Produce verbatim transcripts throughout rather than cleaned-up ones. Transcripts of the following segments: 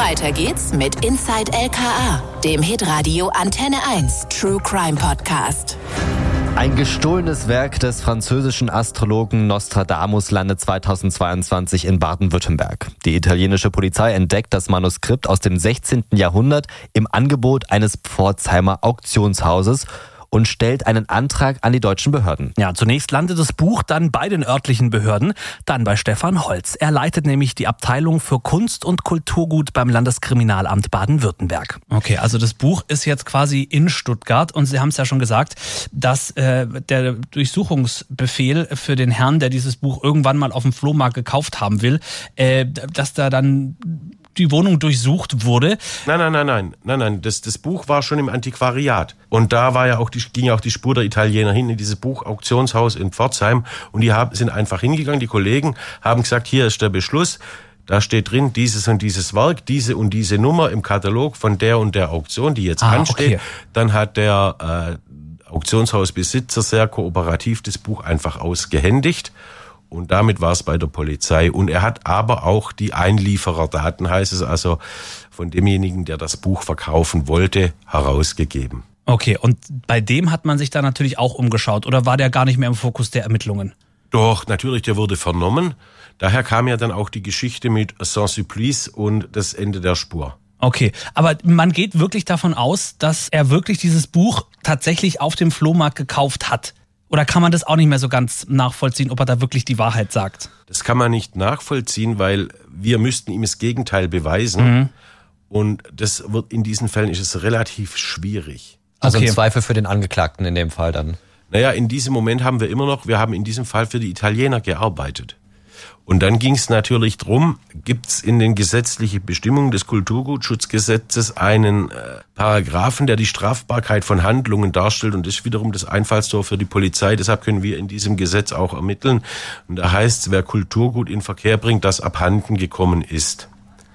Weiter geht's mit Inside L K A, dem Hitradio Antenne eins True Crime Podcast. Ein gestohlenes Werk des französischen Astrologen Nostradamus landet zweitausendzweiundzwanzig in Baden-Württemberg. Die italienische Polizei entdeckt das Manuskript aus dem sechzehnten Jahrhundert im Angebot eines Pforzheimer Auktionshauses und stellt einen Antrag an die deutschen Behörden. Ja, zunächst landet das Buch dann bei den örtlichen Behörden, dann bei Stefan Holz. Er leitet nämlich die Abteilung für Kunst und Kulturgut beim Landeskriminalamt Baden-Württemberg. Okay, also das Buch ist jetzt quasi in Stuttgart und Sie haben es ja schon gesagt, dass äh, der Durchsuchungsbefehl für den Herrn, der dieses Buch irgendwann mal auf dem Flohmarkt gekauft haben will, äh, dass da dann die Wohnung durchsucht wurde. Nein, nein, nein, nein, nein, nein. Das, das Buch war schon im Antiquariat. Und da war ja auch die, ging ja auch die Spur der Italiener hin in dieses Buchauktionshaus in Pforzheim. Und die haben, sind einfach hingegangen. Die Kollegen haben gesagt, hier ist der Beschluss. Da steht drin, dieses und dieses Werk, diese und diese Nummer im Katalog von der und der Auktion, die jetzt ah, ansteht. Okay. Dann hat der äh, Auktionshausbesitzer sehr kooperativ das Buch einfach ausgehändigt. Und damit war es bei der Polizei. Und er hat aber auch die Einliefererdaten, heißt es also, von demjenigen, der das Buch verkaufen wollte, herausgegeben. Okay, und bei dem hat man sich da natürlich auch umgeschaut, oder war der gar nicht mehr im Fokus der Ermittlungen? Doch, natürlich, der wurde vernommen. Daher kam ja dann auch die Geschichte mit Saint-Sulpice und das Ende der Spur. Okay, aber man geht wirklich davon aus, dass er wirklich dieses Buch tatsächlich auf dem Flohmarkt gekauft hat. Oder kann man das auch nicht mehr so ganz nachvollziehen, ob er da wirklich die Wahrheit sagt? Das kann man nicht nachvollziehen, weil wir müssten ihm das Gegenteil beweisen. Mhm. Und das wird in diesen Fällen ist es relativ schwierig. Also okay. Im Zweifel für den Angeklagten in dem Fall dann? Naja, in diesem Moment haben wir immer noch, wir haben in diesem Fall für die Italiener gearbeitet. Und dann ging es natürlich drum, gibt es in den gesetzlichen Bestimmungen des Kulturgutschutzgesetzes einen äh, Paragraphen, der die Strafbarkeit von Handlungen darstellt, und das ist wiederum das Einfallstor für die Polizei. Deshalb können wir in diesem Gesetz auch ermitteln. Und da heißt es, wer Kulturgut in Verkehr bringt, das abhanden gekommen ist.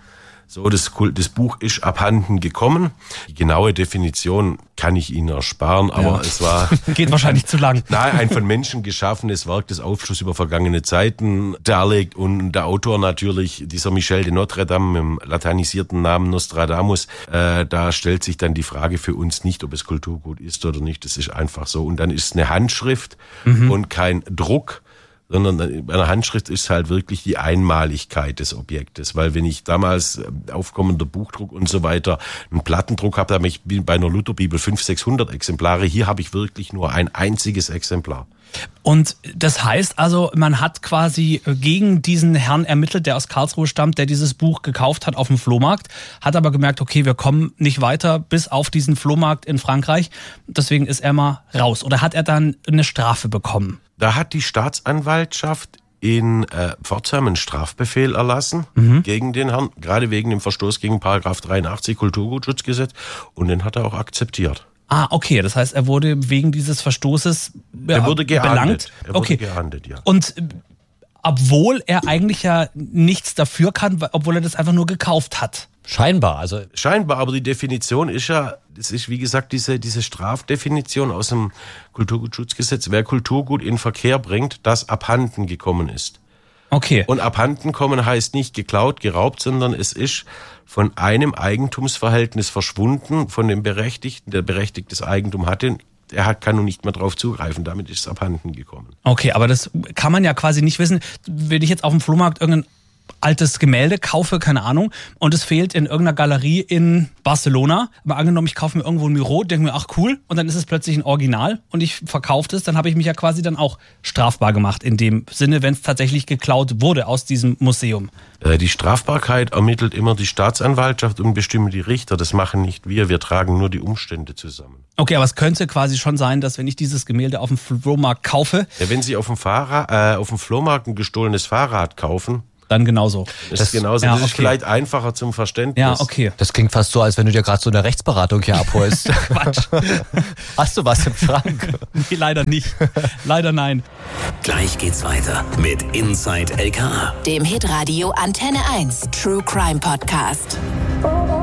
So, das, das Buch ist abhanden gekommen. Die genaue Definition kann ich Ihnen ersparen, aber ja. es war... Geht wahrscheinlich zu lang. Nein, ein von Menschen geschaffenes Werk, das Aufschluss über vergangene Zeiten darlegt, und der Autor natürlich, dieser Michel de Notre Dame, mit dem latinisierten Namen Nostradamus, äh, da stellt sich dann die Frage für uns nicht, ob es Kulturgut ist oder nicht. Das ist einfach so. Und dann ist es eine Handschrift mhm. und kein Druck, sondern bei einer Handschrift ist halt wirklich die Einmaligkeit des Objektes. Weil wenn ich damals aufkommender Buchdruck und so weiter einen Plattendruck habe, habe ich bei einer Lutherbibel fünfhundert, sechshundert Exemplare. Hier habe ich wirklich nur ein einziges Exemplar. Und das heißt also, man hat quasi gegen diesen Herrn ermittelt, der aus Karlsruhe stammt, der dieses Buch gekauft hat auf dem Flohmarkt, hat aber gemerkt, okay, wir kommen nicht weiter bis auf diesen Flohmarkt in Frankreich. Deswegen ist er mal raus. Oder hat er dann eine Strafe bekommen? Da hat die Staatsanwaltschaft in äh, Pforzheim einen Strafbefehl erlassen mhm. gegen den Herrn, gerade wegen dem Verstoß gegen Paragraph dreiundachtzig Kulturgutschutzgesetz, und den hat er auch akzeptiert. Ah, okay, das heißt, er wurde wegen dieses Verstoßes ja, er wurde geahndet. belangt. Er wurde okay. geahndet, ja. Und äh, obwohl er eigentlich ja nichts dafür kann, obwohl er das einfach nur gekauft hat. Scheinbar, also. Scheinbar, aber die Definition ist ja, das ist wie gesagt diese, diese Strafdefinition aus dem Kulturgutschutzgesetz. Wer Kulturgut in Verkehr bringt, das abhanden gekommen ist. Okay. Und abhanden kommen heißt nicht geklaut, geraubt, sondern es ist von einem Eigentumsverhältnis verschwunden, von dem Berechtigten, der berechtigtes Eigentum hatte. Er hat, kann nun nicht mehr drauf zugreifen, damit ist es abhanden gekommen. Okay, aber das kann man ja quasi nicht wissen. Wenn ich jetzt auf dem Flohmarkt irgendein altes Gemälde kaufe, keine Ahnung, und es fehlt in irgendeiner Galerie in Barcelona. Aber angenommen, ich kaufe mir irgendwo ein Miro, denke mir, ach cool, und dann ist es plötzlich ein Original und ich verkaufe es, dann habe ich mich ja quasi dann auch strafbar gemacht in dem Sinne, wenn es tatsächlich geklaut wurde aus diesem Museum. Die Strafbarkeit ermittelt immer die Staatsanwaltschaft und bestimmen die Richter. Das machen nicht wir, wir tragen nur die Umstände zusammen. Okay, aber es könnte quasi schon sein, dass wenn ich dieses Gemälde auf dem Flohmarkt kaufe... Ja, wenn Sie auf dem, Fahrrad, äh, auf dem Flohmarkt ein gestohlenes Fahrrad kaufen... Dann genauso. Das, das ist genauso. Ja, das ist okay. vielleicht einfacher zum Verständnis. Ja, okay. Das klingt fast so, als wenn du dir gerade so eine Rechtsberatung hier abholst. Quatsch. Hast du was im Schrank? Nee, leider nicht. Leider nein. Gleich geht's weiter mit Inside L K A, dem Hitradio Antenne eins True Crime Podcast.